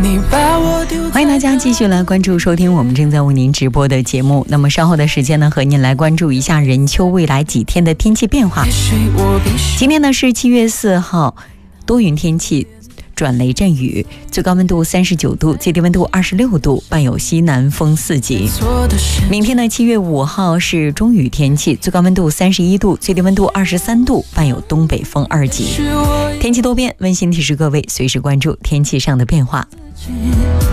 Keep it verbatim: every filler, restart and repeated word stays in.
欢迎大家继续来关注收听我们正在为您直播的节目。那么稍后的时间呢，和您来关注一下任丘未来几天的天气变化。今天呢是七月四号，多云天气转雷阵雨，最高温度三十九度，最低温度二十六度，伴有西南风四级。明天呢七月五号是中雨天气，最高温度三十一度，最低温度二十三度，伴有东北风二级。天气多变，温馨提示各位随时关注天气上的变化。